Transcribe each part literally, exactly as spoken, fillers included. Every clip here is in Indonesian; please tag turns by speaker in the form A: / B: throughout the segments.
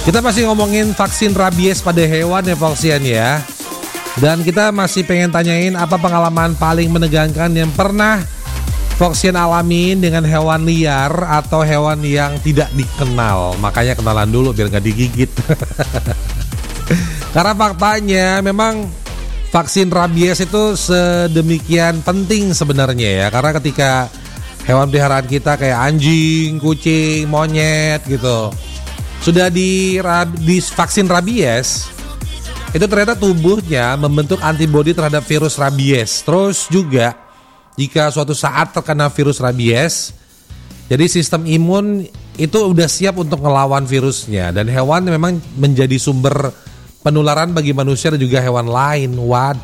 A: Kita masih ngomongin vaksin rabies pada hewan ya Foxian ya. Dan kita masih pengen tanyain apa pengalaman paling menegangkan yang pernah Foxian alamin dengan hewan liar atau hewan yang tidak dikenal. Makanya kenalan dulu biar gak digigit. Karena faktanya memang vaksin rabies itu sedemikian penting sebenarnya ya. Karena ketika hewan peliharaan kita kayak anjing, kucing, monyet gitu sudah di, di vaksin rabies, itu ternyata tubuhnya membentuk antibodi terhadap virus rabies. Terus juga jika suatu saat terkena virus rabies, jadi sistem imun itu udah siap untuk ngelawan virusnya. Dan hewan memang menjadi sumber penularan bagi manusia dan juga hewan lain.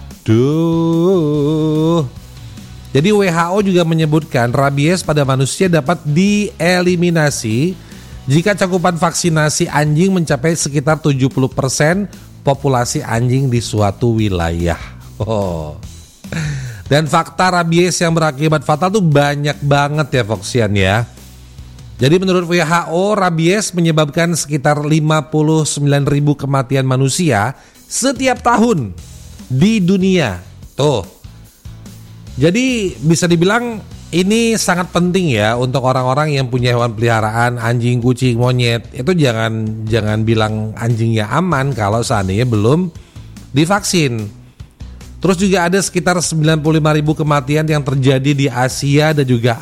A: Waduh. Jadi W H O juga menyebutkan rabies pada manusia dapat dieliminasi jika cakupan vaksinasi anjing mencapai sekitar tujuh puluh persen populasi anjing di suatu wilayah. Oh. Dan fakta rabies yang berakibat fatal tuh banyak banget ya Foxian ya. Jadi menurut W H O rabies menyebabkan sekitar lima puluh sembilan ribu kematian manusia setiap tahun di dunia. Tuh. Jadi bisa dibilang ini sangat penting ya untuk orang-orang yang punya hewan peliharaan, anjing, kucing, monyet. Itu jangan jangan bilang anjingnya aman kalau seandainya belum divaksin. Terus juga ada sekitar sembilan puluh lima ribu kematian yang terjadi di Asia dan juga